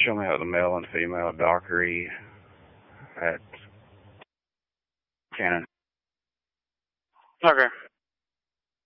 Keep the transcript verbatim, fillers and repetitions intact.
show me how the male and female Dockery at Cannon. Okay.